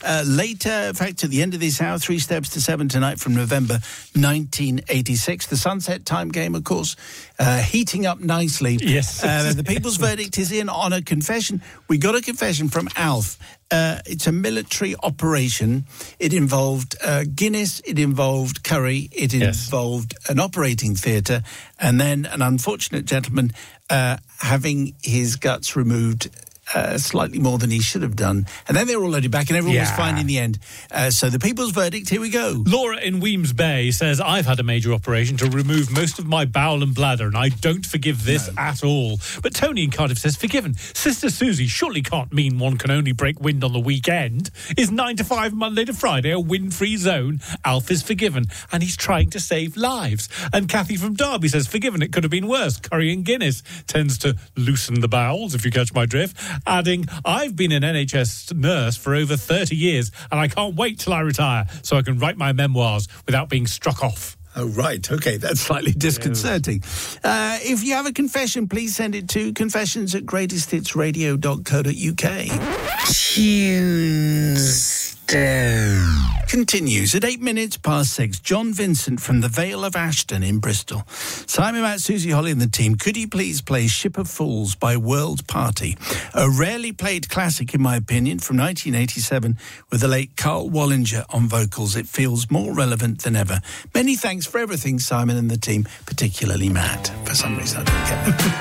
Later, in fact, at the end of this hour, 3 Steps to 7 tonight from November 1986. The Sunset Time game, of course, heating up nicely. Yes. The People's Verdict is in on a confession. We got a confession from Alf. It's a military operation. It involved Guinness, it involved curry, it involved an operating theatre, and then an unfortunate gentleman having his guts removed slightly more than he should have done. And then they were all loaded back and everyone was fine in the end. So the People's Verdict, here we go. Laura in Weems Bay says, I've had a major operation to remove most of my bowel and bladder, and I don't forgive this at all. But Tony in Cardiff says, forgiven. Sister Susie surely can't mean one can only break wind on the weekend. Is 9 to 5 Monday to Friday a wind-free zone? Alf is forgiven, and he's trying to save lives. And Kathy from Derby says, forgiven, it could have been worse. Curry and Guinness tends to loosen the bowels, if you catch my drift. Adding, I've been an NHS nurse for over 30 years and I can't wait till I retire so I can write my memoirs without being struck off. Oh, right. OK, that's slightly disconcerting. If you have a confession, please send it to confessions@greatesthitsradio.co.uk. Tuesday. Continues at 8 minutes past 6. John Vincent from the Vale of Ashton in Bristol. Simon, Matt, Susie, Holly and the team, could you please play Ship of Fools by World Party? A rarely played classic, in my opinion, from 1987 with the late Carl Wallinger on vocals. It feels more relevant than ever. Many thanks for everything, Simon and the team, particularly Matt. For some reason, I don't get it.